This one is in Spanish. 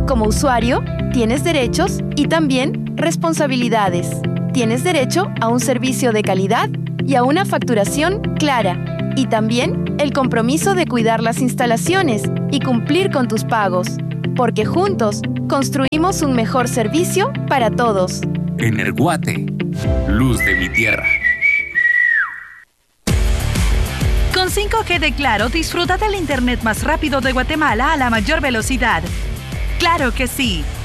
Como usuario, tienes derechos y también responsabilidades. Tienes derecho a un servicio de calidad y a una facturación clara. Y también el compromiso de cuidar las instalaciones y cumplir con tus pagos. Porque juntos construimos un mejor servicio para todos. Energuate, luz de mi tierra. Con 5G de Claro, disfruta del internet más rápido de Guatemala a la mayor velocidad. ¡Claro que sí!